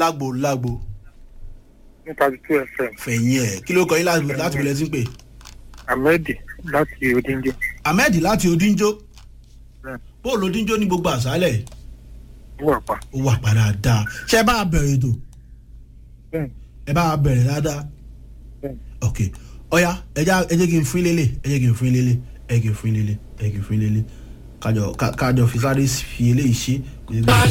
lágbo. ní 32 FM. fẹ̀yìn ẹ̀ kí ló kọ yín láti wọlé sí pé. Ahmed láti Odinjo. Ahmed láti Odinjo. bóòlù Odinjo ní gbogbo àṣálẹ̀. ó wà pa dáadáa ṣé ẹ bá a bẹ̀rẹ̀ ètò. ẹ bá a bẹ̀rẹ̀ dáadáa. ok ọ̀ya ẹ jẹ́ kí n fún lélẹ̀ kájọ fi sáré fi eléyìí ṣe.